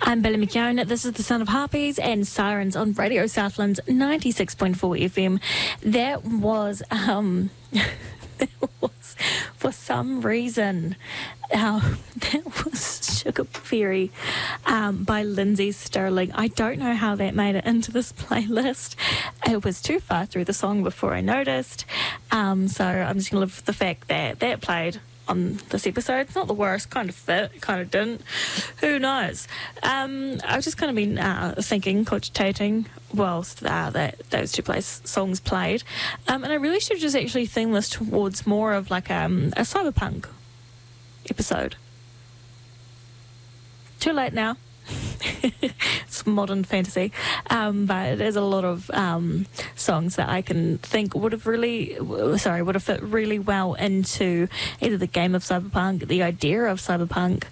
I'm Billy McKeown. This is the Sound of Harpies and Sirens on Radio Southland's 96.4 FM. That was, for some reason, that was Sugar Fairy by Lindsay Sterling. I don't know how that made it into this playlist. It was too far through the song before I noticed. So I'm just going to live with the fact that that played on this episode. It's not the worst, kind of fit, kind of didn't. Who knows? I've just kind of been thinking, cogitating whilst those two songs played. And I really should just actually theme this towards more of like a cyberpunk episode. Too late now. It's modern fantasy, but there's a lot of songs that I can think would have fit really well into either the game of cyberpunk, the idea of cyberpunk,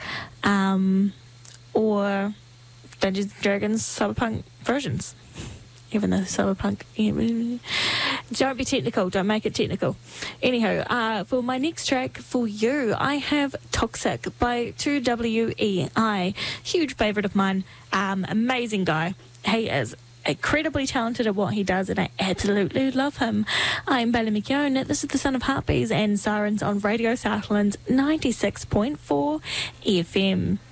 or Dungeons & Dragons cyberpunk versions. Even though cyberpunk, don't be technical, don't make it technical. Anyhow, for my next track for you, I have Toxic by 2WEI. Huge favourite of mine, amazing guy. He is incredibly talented at what he does, and I absolutely love him. I'm Bailey McKeown. This is the Son of Harpies and Sirens on Radio Southland's 96.4 FM.